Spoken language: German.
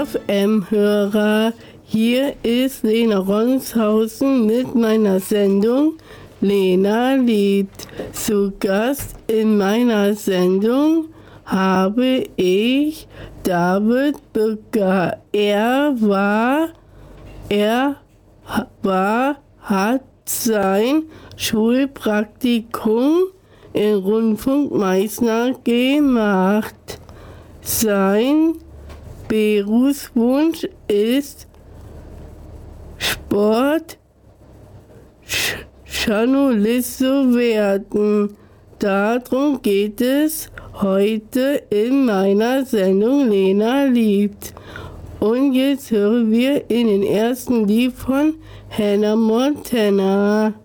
FM-Hörer, hier ist Lena Ronshausen mit meiner Sendung Lena liebt. Zu Gast in meiner Sendung habe ich David Bücker. Er hat sein Schulpraktikum in Rundfunk Meißner gemacht. Sein Berufswunsch ist Sportjournalist zu werden. Darum geht es heute in meiner Sendung Lena liebt. Und jetzt hören wir in den ersten Lied von Hannah Montana.